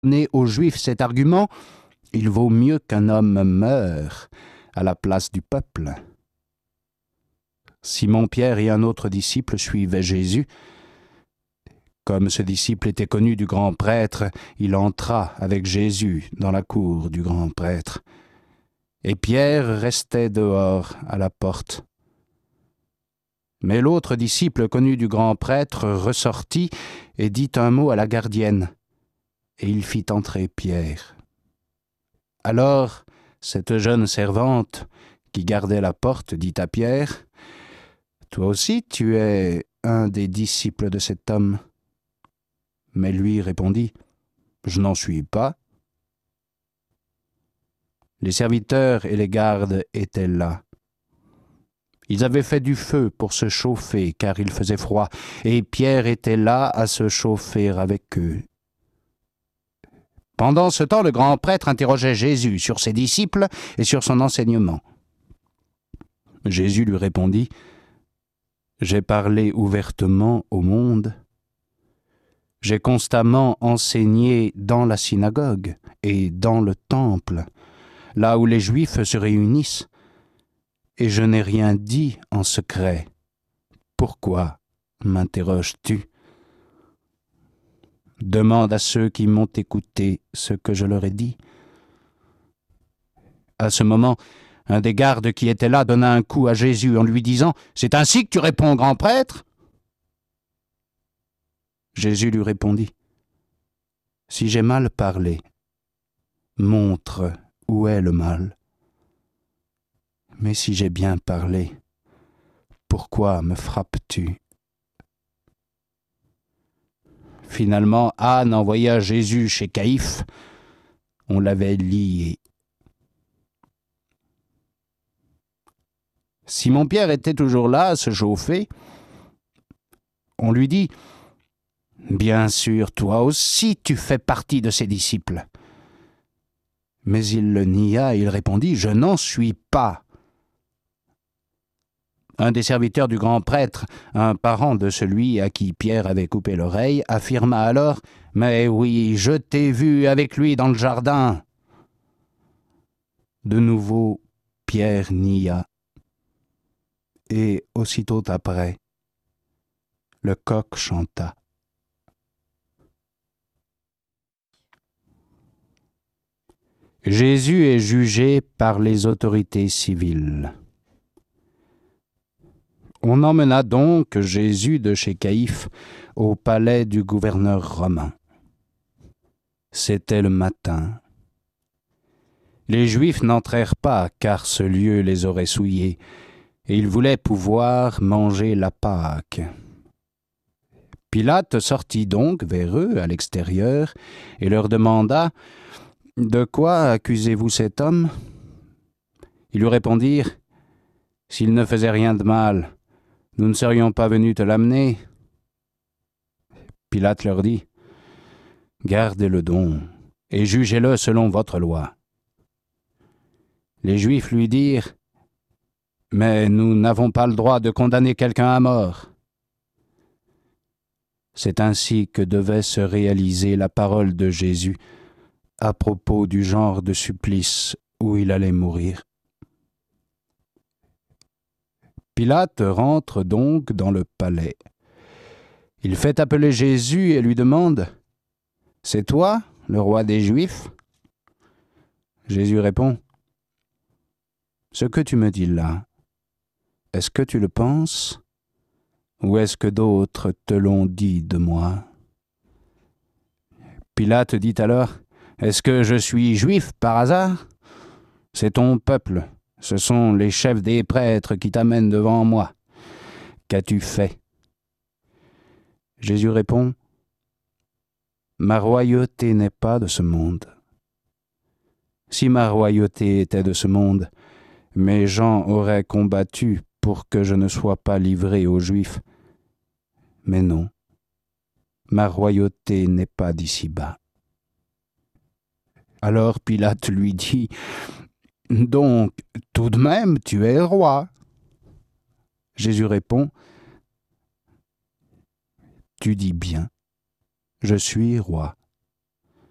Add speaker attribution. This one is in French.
Speaker 1: donner aux Juifs cet argument, il vaut mieux qu'un homme meure à la place du peuple. Simon-Pierre et un autre disciple suivaient Jésus. Comme ce disciple était connu du grand prêtre, il entra avec Jésus dans la cour du grand prêtre. Et Pierre restait dehors à la porte. Mais l'autre disciple connu du grand prêtre ressortit et dit un mot à la gardienne, et il fit entrer Pierre. Alors, cette jeune servante qui gardait la porte dit à Pierre, « Toi aussi tu es un des disciples de cet homme. » Mais lui répondit, « Je n'en suis pas. » Les serviteurs et les gardes étaient là. Ils avaient fait du feu pour se chauffer, car il faisait froid, et Pierre était là à se chauffer avec eux. Pendant ce temps, le grand prêtre interrogeait Jésus sur ses disciples et sur son enseignement. Jésus lui répondit, « J'ai parlé ouvertement au monde. J'ai constamment enseigné dans la synagogue et dans le temple, là où les Juifs se réunissent, et je n'ai rien dit en secret. Pourquoi m'interroges-tu? Demande à ceux qui m'ont écouté ce que je leur ai dit. » À ce moment, un des gardes qui était là donna un coup à Jésus en lui disant, « C'est ainsi que tu réponds au grand prêtre ?» Jésus lui répondit, « Si j'ai mal parlé, montre où est le mal. Mais si j'ai bien parlé, pourquoi me frappes-tu » Finalement, Anne envoya Jésus chez Caïphe. On l'avait lié. Simon-Pierre était toujours là à se chauffer. On lui dit, « Bien sûr, toi aussi tu fais partie de ses disciples. » Mais il le nia et il répondit, « Je n'en suis pas. » Un des serviteurs du grand prêtre, un parent de celui à qui Pierre avait coupé l'oreille, affirma alors, « Mais oui, je t'ai vu avec lui dans le jardin. » De nouveau, Pierre nia. Et aussitôt après, le coq chanta. Jésus est jugé par les autorités civiles. On emmena donc Jésus de chez Caïphe au palais du gouverneur romain. C'était le matin. Les Juifs n'entrèrent pas, car ce lieu les aurait souillés, et ils voulaient pouvoir manger la Pâque. Pilate sortit donc vers eux à l'extérieur et leur demanda, « De quoi accusez-vous cet homme ?» Ils lui répondirent, « S'il ne faisait rien de mal, nous ne serions pas venus te l'amener. » Pilate leur dit, « Gardez-le donc, et jugez-le selon votre loi. » Les Juifs lui dirent, « Mais nous n'avons pas le droit de condamner quelqu'un à mort. » C'est ainsi que devait se réaliser la parole de Jésus à propos du genre de supplice où il allait mourir. Pilate rentre donc dans le palais. Il fait appeler Jésus et lui demande, « C'est toi, le roi des Juifs ?» Jésus répond, « Ce que tu me dis là, est-ce que tu le penses, ou est-ce que d'autres te l'ont dit de moi ?» Pilate dit alors, « Est-ce que je suis juif par hasard? C'est ton peuple, ce sont les chefs des prêtres qui t'amènent devant moi. Qu'as-tu fait ?» Jésus répond, « Ma royauté n'est pas de ce monde. Si ma royauté était de ce monde, mes gens auraient combattu pour que je ne sois pas livré aux Juifs. Mais non, ma royauté n'est pas d'ici-bas. » Alors Pilate lui dit, « Donc, tout de même, tu es roi. » Jésus répond, « Tu dis bien, je suis roi. »